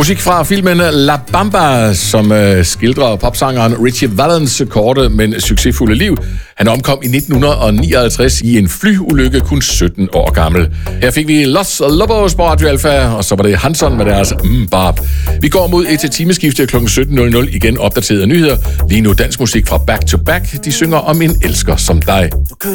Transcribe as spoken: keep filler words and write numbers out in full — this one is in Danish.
Musik fra filmen La Bamba, som øh, skildrer popsangeren Richie Valens korte, men succesfulde liv. Han omkom i nitten nioghalvtreds i en flyulykke, kun sytten år gammel. Her fik vi Los Lobos på Radio Alfa, og så var det Hanson med deres Mbab. Vi går mod et timeskifte klokken sytten nul nul. Igen opdaterede nyheder. Lige nu dansk musik fra Back to Back. De synger om en elsker som dig.